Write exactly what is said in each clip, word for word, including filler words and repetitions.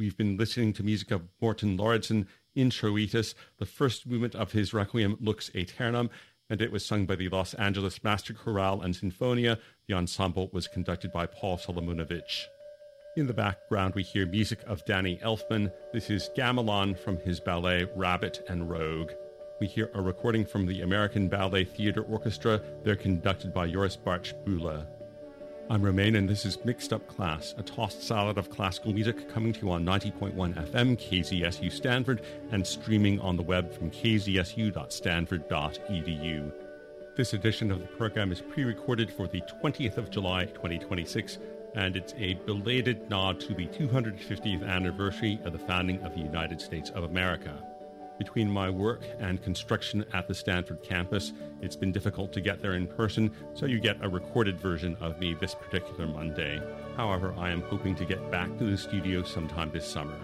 we've been listening to music of Morten Lauridsen, Introitus. The first movement of his Requiem, Lux Aeternam, and it was sung by the Los Angeles Master Chorale and Sinfonia. The ensemble was conducted by Paul Solomonovich. In the background, we hear music of Danny Elfman. This is Gamelan from his ballet Rabbit and Rogue. We hear a recording from the American Ballet Theatre Orchestra. They're conducted by Joris Bartsch-Bühler. I'm Romain, and this is Mixed Up Class, a tossed salad of classical music coming to you on ninety point one F M, K Z S U Stanford, and streaming on the web from k z s u dot stanford dot e d u. This edition of the program is pre-recorded for the twentieth of July, twenty twenty-six, and it's a belated nod to the two hundred fiftieth anniversary of the founding of the United States of America. Between my work and construction at the Stanford campus, it's been difficult to get there in person, so you get a recorded version of me this particular Monday. However, I am hoping to get back to the studio sometime this summer.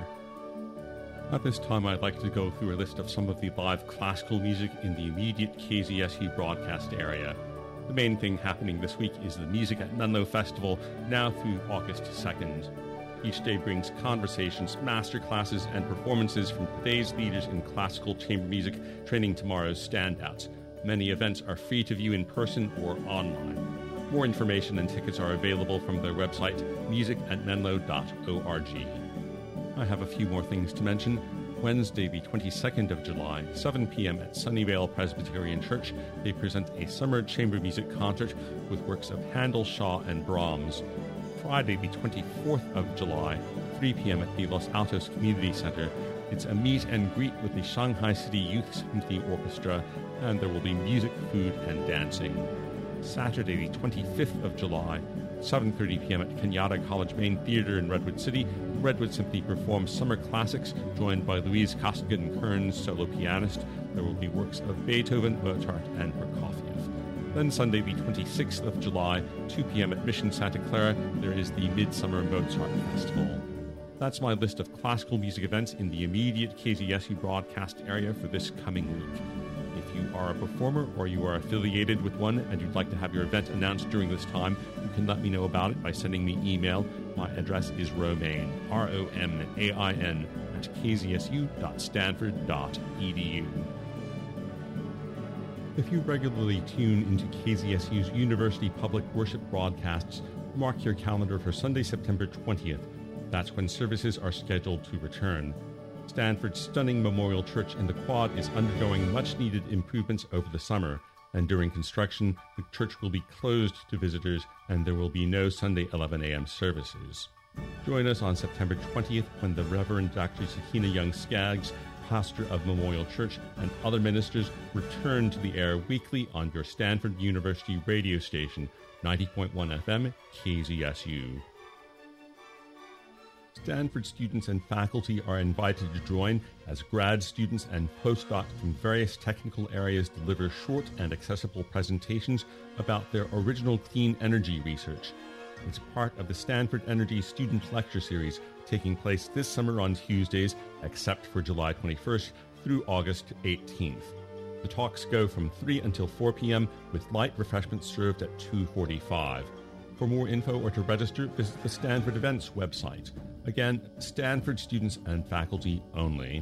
At this time, I'd like to go through a list of some of the live classical music in the immediate K Z S U broadcast area. The main thing happening this week is the Music at Menlo Festival, now through August second. Each day brings conversations, master classes, and performances from today's leaders in classical chamber music, training tomorrow's standouts. Many events are free to view in person or online. More information and tickets are available from their website, music at menlo dot org. I have a few more things to mention. Wednesday, the twenty-second of July, seven p.m. at Sunnyvale Presbyterian Church, they present a summer chamber music concert with works of Handel, Shaw, and Brahms. Friday, the twenty-fourth of July, three p.m. at the Los Altos Community Center. It's a meet and greet with the Shanghai City Youth Symphony Orchestra, and there will be music, food, and dancing. Saturday, the twenty-fifth of July, seven thirty p.m. at Kenyatta College Main Theater in Redwood City. The Redwood Symphony performs summer classics, joined by Louise Costigan-Kearns, solo pianist. There will be works of Beethoven, Mozart, and Prokofiev. Then Sunday, the twenty-sixth of July, two p.m. at Mission Santa Clara, there is the Midsummer Mozart Festival. That's my list of classical music events in the immediate K Z S U broadcast area for this coming week. If you are a performer or you are affiliated with one and you'd like to have your event announced during this time, you can let me know about it by sending me email. My address is romain, R O M A I N, at k z s u dot stanford dot e d u. If you regularly tune into K Z S U's University Public Worship broadcasts, mark your calendar for Sunday, September twentieth. That's when services are scheduled to return. Stanford's stunning Memorial Church in the Quad is undergoing much-needed improvements over the summer, and during construction, the church will be closed to visitors, and there will be no Sunday eleven a.m. services. Join us on September twentieth when the Reverend Doctor Sakina Young-Skaggs, pastor of Memorial Church, and other ministers return to the air weekly on your Stanford University radio station, ninety point one F M, K Z S U. Stanford students and faculty are invited to join as grad students and postdocs from various technical areas deliver short and accessible presentations about their original clean energy research. It's part of the Stanford Energy Student Lecture Series, taking place this summer on Tuesdays, except for July twenty-first through August eighteenth. The talks go from three until four p.m. with light refreshments served at two forty-five. For more info or to register, visit the Stanford Events website. Again, Stanford students and faculty only.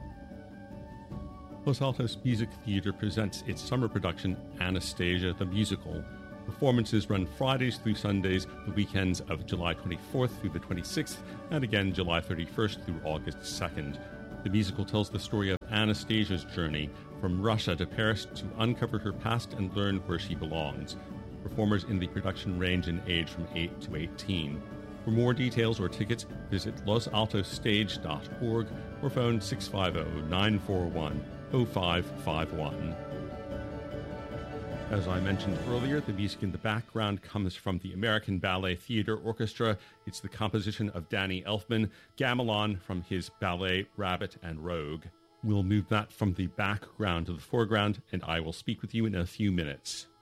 Los Altos Music Theater presents its summer production, Anastasia the Musical. Performances run Fridays through Sundays, the weekends of July twenty-fourth through the twenty-sixth, and again July thirty-first through August second. The musical tells the story of Anastasia's journey from Russia to Paris to uncover her past and learn where she belongs. Performers in the production range in age from eight to eighteen. For more details or tickets, visit los altos stage dot org or phone six five zero, nine four one, zero five five one. As I mentioned earlier, the music in the background comes from the American Ballet Theatre Orchestra. It's the composition of Danny Elfman, Gamelan from his ballet Rabbit and Rogue. We'll move that from the background to the foreground, and I will speak with you in a few minutes.